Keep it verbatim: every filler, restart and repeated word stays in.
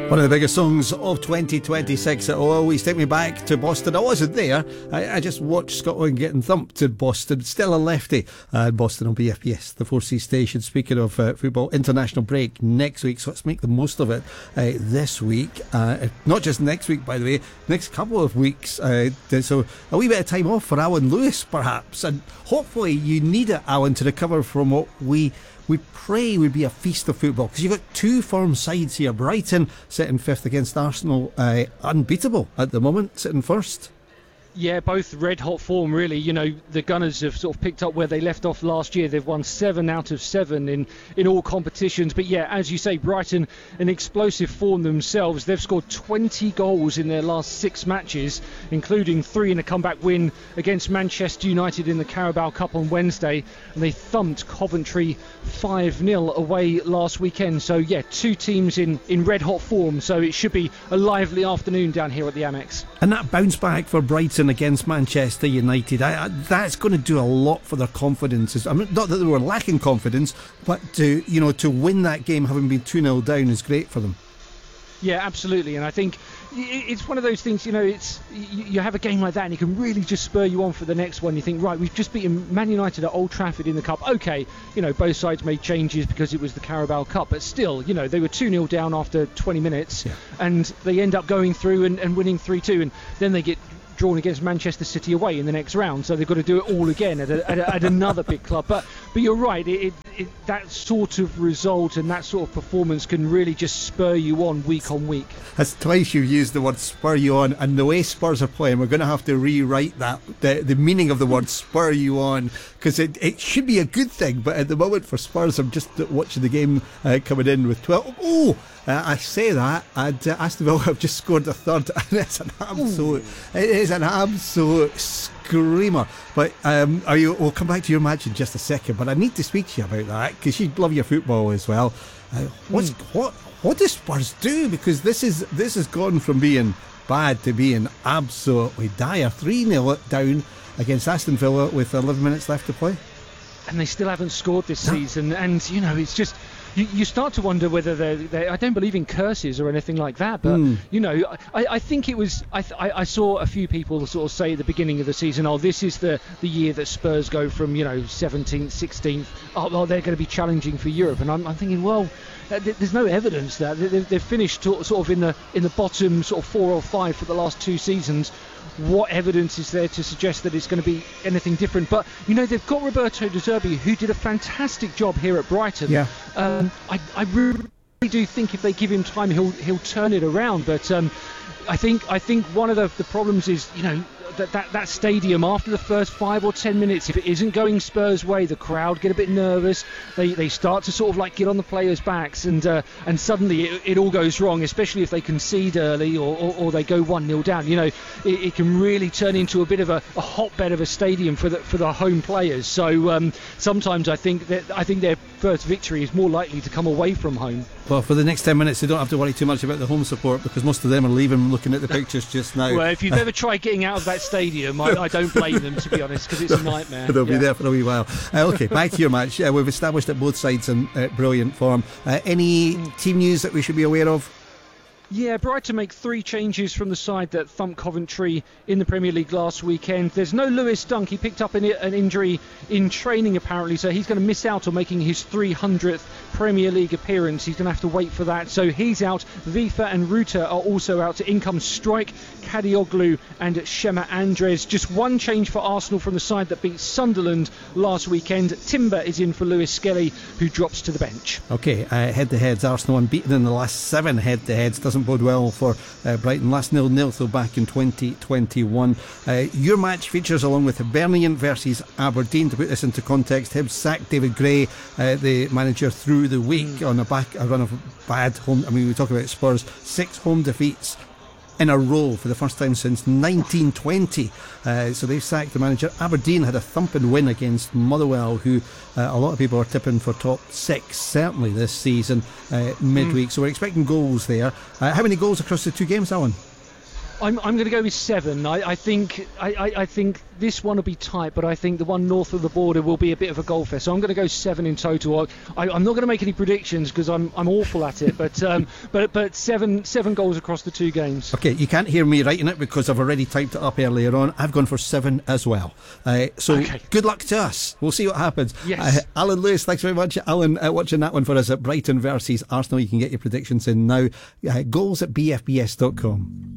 One of the biggest songs of twenty twenty-six. It'll always take me back to Boston. I wasn't there. I, I just watched Scotland getting thumped in Boston. Still a lefty. Uh, Boston on B F P S, the four C station. Speaking of uh, football, international break next week. So let's make the most of it uh, this week. Uh, not just next week, by the way. Next couple of weeks. Uh, so a wee bit of time off for Alan Lewis, perhaps. And hopefully you need it, Alan, to recover from what we... we pray would be a feast of football, because you've got two firm sides here. Brighton sitting fifth against Arsenal, uh, unbeatable at the moment, sitting first. Yeah, both red hot form, really. You know, the Gunners have sort of picked up where they left off last year. They've won seven out of seven in, in all competitions. But yeah, as you say, Brighton, an explosive form themselves. They've scored twenty goals in their last six matches, including three in a comeback win against Manchester United in the Carabao Cup on Wednesday. And they thumped Coventry five nil away last weekend. So yeah, two teams in, in red hot form. So it should be a lively afternoon down here at the Amex. And that bounce back for Brighton against Manchester United, I, I, that's going to do a lot for their confidence. I mean, not that they were lacking confidence, but to you know to win that game having been two nil down is great for them. Yeah, absolutely. And I think it's one of those things, you know, it's you have a game like that and it can really just spur you on for the next one. You think, right, we've just beaten Man United at Old Trafford in the Cup. OK, you know, both sides made changes because it was the Carabao Cup. But still, you know, they were two nil down after twenty minutes, yeah. And they end up going through and, and winning three two. And then they get drawn against Manchester City away in the next round, so they've got to do it all again at, a, at, a, at another big club. But but you're right, it, it, it, that sort of result and that sort of performance can really just spur you on week on week. That's twice you've used the word spur you on, and the way Spurs are playing, we're going to have to rewrite that, the, the meaning of the word spur you on, because it, it should be a good thing, but at the moment for Spurs, I'm just watching the game uh, coming in with twelve. Oh! Uh, I say that, and uh, Aston Villa have just scored a third, and it's an absolute, it is an absolute screamer. But um, are you? We'll come back to your match in just a second, but I need to speak to you about that, because you love your football as well. Uh, what's mm. what? What does Spurs do? Because this is this has gone from being bad to being absolutely dire. three nil down against Aston Villa with eleven minutes left to play, and they still haven't scored this no. season. And you know, it's just. You, you start to wonder whether they're, they're... I don't believe in curses or anything like that, but, mm. you know, I, I think it was... I, th- I saw a few people sort of say at the beginning of the season, oh, this is the, the year that Spurs go from, you know, seventeenth, sixteenth, oh, well, they're going to be challenging for Europe. And I'm, I'm thinking, well, there's no evidence that. They've finished sort of in the in the bottom sort of four or five for the last two seasons. What evidence is there to suggest that it's going to be anything different? But, you know, they've got Roberto De Zerbi, who did a fantastic job here at Brighton. Yeah. Um, I, I really do think if they give him time, he'll he'll turn it around. But um, I think I think one of the, the problems is, you know, that, that that stadium after the first five or ten minutes, if it isn't going Spurs' way, the crowd get a bit nervous. They they start to sort of like get on the players' backs, and uh, and suddenly it, it all goes wrong, especially if they concede early or, or, or they go one nil down. You know, it, it can really turn into a bit of a, a hotbed of a stadium for the for the home players. So um, sometimes I think that I think their first victory is more likely to come away from home. Well, for the next ten minutes, they don't have to worry too much about the home support, because most of them are leaving looking at the pictures just now. Well, if you've ever tried getting out of that stadium, I, I don't blame them, to be honest, because it's a nightmare. They'll yeah. be there for a wee while. Uh, OK, back to your match. Uh, we've established that both sides in uh, brilliant form. Uh, any mm. team news that we should be aware of? Yeah, Brighton make three changes from the side that thumped Coventry in the Premier League last weekend. There's no Lewis Dunk. He picked up an, an injury in training, apparently, so he's going to miss out on making his three hundredth Premier League appearance. He's going to have to wait for that. So he's out. Vifa and Ruta are also out. In comes Strike, Kadioglu and Shema Andres. Just one change for Arsenal from the side that beat Sunderland last weekend. Timber is in for Lewis Skelly, who drops to the bench. OK, uh, head-to-heads. Arsenal unbeaten in the last seven head-to-heads. Doesn't bode well for uh, Brighton. Last nil nil though back in twenty twenty-one. Uh, your match features along with Hibernian versus Aberdeen. To put this into context, Hibs sacked David Gray, uh, the manager, through the week mm. on a back a run of bad home. I mean, we talk about Spurs, six home defeats in a row for the first time since nineteen twenty. Uh, so they've sacked the manager. Aberdeen had a thumping win against Motherwell, who uh, a lot of people are tipping for top six, certainly this season, uh, midweek. Mm. So we're expecting goals there. Uh, how many goals across the two games, Alan? I'm I'm going to go with seven. I, I think I, I, I think this one will be tight, but I think the one north of the border will be a bit of a goal fest. So I'm going to go seven in total. I, I'm not going to make any predictions because I'm I'm awful at it, but um, but but seven seven goals across the two games. Okay, you can't hear me writing it because I've already typed it up earlier on. I've gone for seven as well. Uh, so okay. Good luck to us. We'll see what happens. Yes. Uh, Alan Lewis, thanks very much. Alan, uh, watching that one for us at Brighton versus Arsenal. You can get your predictions in now. Uh, goals at b f b s dot com.